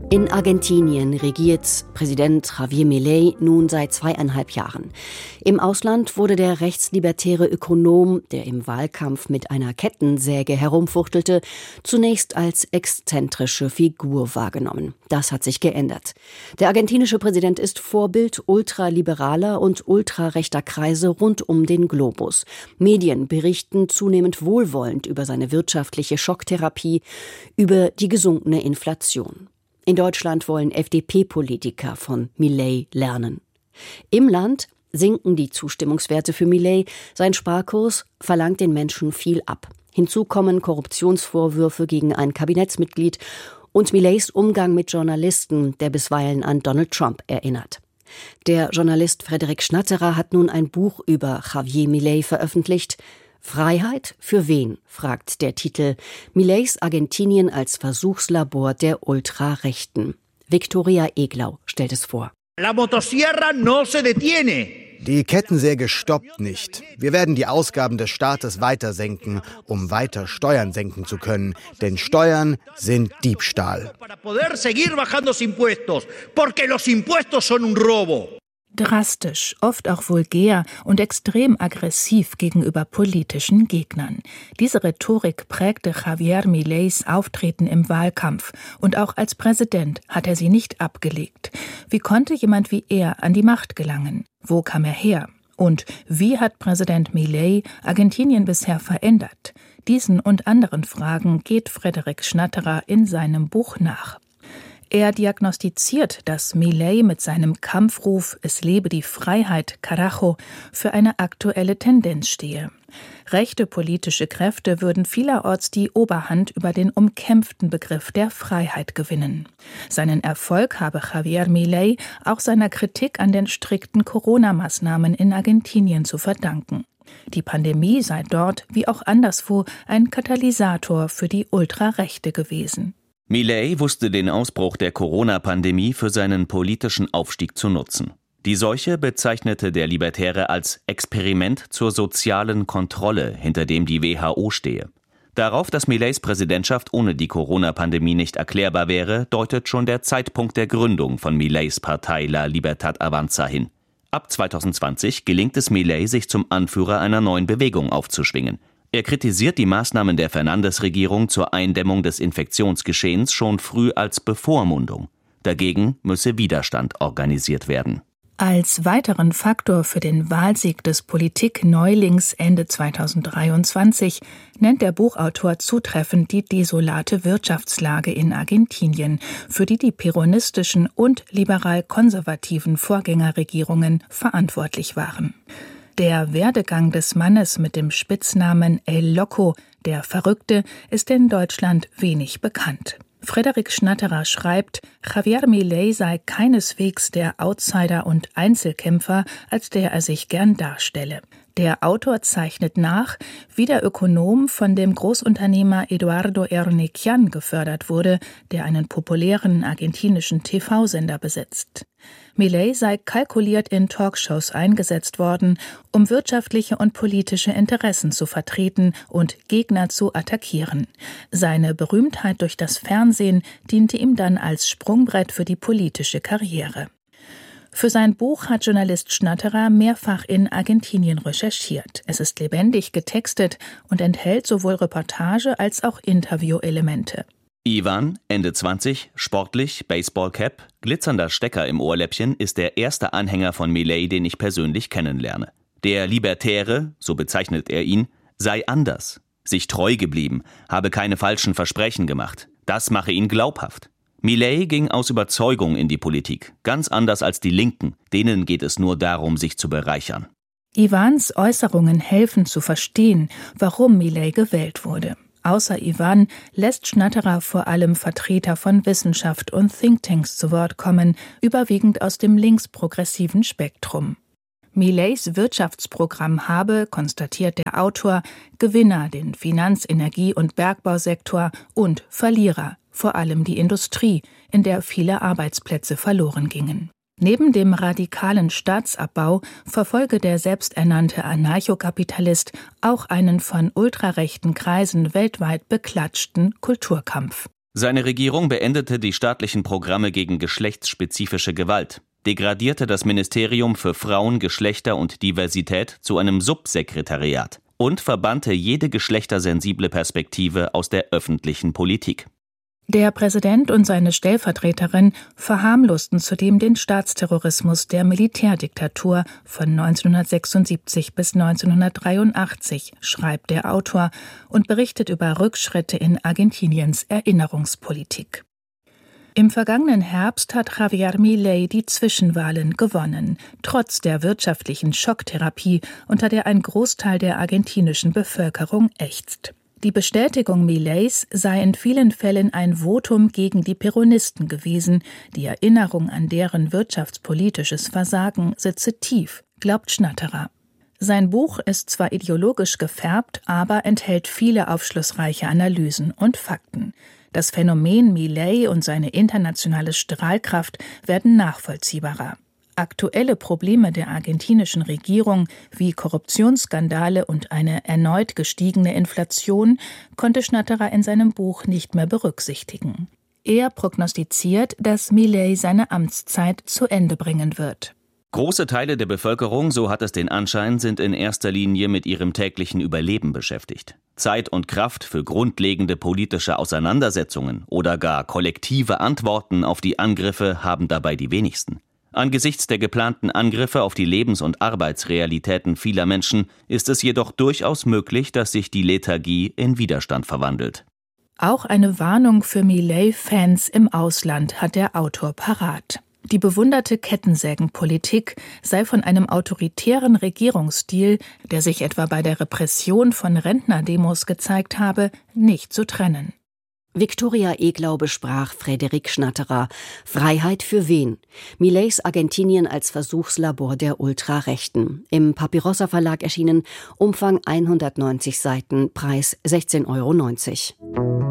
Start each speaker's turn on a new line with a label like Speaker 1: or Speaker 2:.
Speaker 1: In Argentinien regiert Präsident Javier Milei nun seit 2,5 Jahren. Im Ausland wurde der rechtslibertäre Ökonom, der im Wahlkampf mit einer Kettensäge herumfuchtelte, zunächst als exzentrische Figur wahrgenommen. Das hat sich geändert. Der argentinische Präsident ist Vorbild ultraliberaler und ultrarechter Kreise rund um den Globus. Medien berichten zunehmend wohlwollend über seine wirtschaftliche Schocktherapie, über die gesunkene Inflation. In Deutschland wollen FDP-Politiker von Milei lernen. Im Land sinken die Zustimmungswerte für Milei. Sein Sparkurs verlangt den Menschen viel ab. Hinzu kommen Korruptionsvorwürfe gegen ein Kabinettsmitglied und Mileis Umgang mit Journalisten, der bisweilen an Donald Trump erinnert. Der Journalist Frederik Schnatterer hat nun ein Buch über Javier Milei veröffentlicht. Freiheit für wen, fragt der Titel. Mileis Argentinien als Versuchslabor der Ultrarechten. Viktoria Eglau stellt es vor.
Speaker 2: La motosierra no se detiene.
Speaker 3: Die Kettensäge stoppt nicht. Wir werden die Ausgaben des Staates weiter senken, um weiter Steuern senken zu können. Denn Steuern sind Diebstahl.
Speaker 4: Drastisch, oft auch vulgär und extrem aggressiv gegenüber politischen Gegnern. Diese Rhetorik prägte Javier Mileis Auftreten im Wahlkampf und auch als Präsident hat er sie nicht abgelegt. Wie konnte jemand wie er an die Macht gelangen? Wo kam er her? Und wie hat Präsident Milei Argentinien bisher verändert? Diesen und anderen Fragen geht Frederik Schnatterer in seinem Buch nach. Er diagnostiziert, dass Milei mit seinem Kampfruf »Es lebe die Freiheit, Carajo« für eine aktuelle Tendenz stehe. Rechte politische Kräfte würden vielerorts die Oberhand über den umkämpften Begriff der Freiheit gewinnen. Seinen Erfolg habe Javier Milei auch seiner Kritik an den strikten Corona-Maßnahmen in Argentinien zu verdanken. Die Pandemie sei dort, wie auch anderswo, ein Katalysator für die Ultrarechte gewesen.
Speaker 5: Milei wusste den Ausbruch der Corona-Pandemie für seinen politischen Aufstieg zu nutzen. Die Seuche bezeichnete der Libertäre als Experiment zur sozialen Kontrolle, hinter dem die WHO stehe. Darauf, dass Mileis Präsidentschaft ohne die Corona-Pandemie nicht erklärbar wäre, deutet schon der Zeitpunkt der Gründung von Mileis Partei La Libertad Avanza hin. Ab 2020 gelingt es Milei, sich zum Anführer einer neuen Bewegung aufzuschwingen. Er kritisiert die Maßnahmen der Fernandes-Regierung zur Eindämmung des Infektionsgeschehens schon früh als Bevormundung. Dagegen müsse Widerstand organisiert werden.
Speaker 4: Als weiteren Faktor für den Wahlsieg des Politikneulings Ende 2023 nennt der Buchautor zutreffend die desolate Wirtschaftslage in Argentinien, für die peronistischen und liberal-konservativen Vorgängerregierungen verantwortlich waren. Der Werdegang des Mannes mit dem Spitznamen El Loco, der Verrückte, ist in Deutschland wenig bekannt. Frederik Schnatterer schreibt, Javier Milei sei keineswegs der Outsider und Einzelkämpfer, als der er sich gern darstelle. Der Autor zeichnet nach, wie der Ökonom von dem Großunternehmer Eduardo Ernequian gefördert wurde, der einen populären argentinischen TV-Sender besitzt. Milei sei kalkuliert in Talkshows eingesetzt worden, um wirtschaftliche und politische Interessen zu vertreten und Gegner zu attackieren. Seine Berühmtheit durch das Fernsehen diente ihm dann als Sprungbrett für die politische Karriere. Für sein Buch hat Journalist Schnatterer mehrfach in Argentinien recherchiert. Es ist lebendig getextet und enthält sowohl Reportage als auch Interviewelemente.
Speaker 5: Ivan, Ende 20, sportlich, Baseballcap, glitzernder Stecker im Ohrläppchen, ist der erste Anhänger von Milei, den ich persönlich kennenlerne. Der Libertäre, so bezeichnet er ihn, sei anders, sich treu geblieben, habe keine falschen Versprechen gemacht. Das mache ihn glaubhaft. Milei ging aus Überzeugung in die Politik, ganz anders als die Linken. Denen geht es nur darum, sich zu bereichern.
Speaker 4: Ivans Äußerungen helfen zu verstehen, warum Milei gewählt wurde. Außer Ivan lässt Schnatterer vor allem Vertreter von Wissenschaft und Thinktanks zu Wort kommen, überwiegend aus dem linksprogressiven Spektrum. Mileis Wirtschaftsprogramm habe, konstatiert der Autor, Gewinner, den Finanz-, Energie- und Bergbausektor und Verlierer, vor allem die Industrie, in der viele Arbeitsplätze verloren gingen. Neben dem radikalen Staatsabbau verfolge der selbsternannte Anarchokapitalist auch einen von ultrarechten Kreisen weltweit beklatschten Kulturkampf.
Speaker 5: Seine Regierung beendete die staatlichen Programme gegen geschlechtsspezifische Gewalt, degradierte das Ministerium für Frauen, Geschlechter und Diversität zu einem Subsekretariat und verbannte jede geschlechtersensible Perspektive aus der öffentlichen Politik.
Speaker 4: Der Präsident und seine Stellvertreterin verharmlosten zudem den Staatsterrorismus der Militärdiktatur von 1976 bis 1983, schreibt der Autor und berichtet über Rückschritte in Argentiniens Erinnerungspolitik. Im vergangenen Herbst hat Javier Milei die Zwischenwahlen gewonnen, trotz der wirtschaftlichen Schocktherapie, unter der ein Großteil der argentinischen Bevölkerung ächzt. Die Bestätigung Mileis sei in vielen Fällen ein Votum gegen die Peronisten gewesen. Die Erinnerung an deren wirtschaftspolitisches Versagen sitze tief, glaubt Schnatterer. Sein Buch ist zwar ideologisch gefärbt, aber enthält viele aufschlussreiche Analysen und Fakten. Das Phänomen Milei und seine internationale Strahlkraft werden nachvollziehbarer. Aktuelle Probleme der argentinischen Regierung wie Korruptionsskandale und eine erneut gestiegene Inflation konnte Schnatterer in seinem Buch nicht mehr berücksichtigen. Er prognostiziert, dass Milei seine Amtszeit zu Ende bringen wird.
Speaker 5: Große Teile der Bevölkerung, so hat es den Anschein, sind in erster Linie mit ihrem täglichen Überleben beschäftigt. Zeit und Kraft für grundlegende politische Auseinandersetzungen oder gar kollektive Antworten auf die Angriffe haben dabei die wenigsten. Angesichts der geplanten Angriffe auf die Lebens- und Arbeitsrealitäten vieler Menschen ist es jedoch durchaus möglich, dass sich die Lethargie in Widerstand verwandelt.
Speaker 4: Auch eine Warnung für Milei-Fans im Ausland hat der Autor parat. Die bewunderte Kettensägenpolitik sei von einem autoritären Regierungsstil, der sich etwa bei der Repression von Rentnerdemos gezeigt habe, nicht zu trennen.
Speaker 1: Viktoria Eglau besprach Frederik Schnatterer. Freiheit für wen? Mileis Argentinien als Versuchslabor der Ultrarechten. Im Papirossa Verlag erschienen, Umfang 190 Seiten, Preis 16,90 €.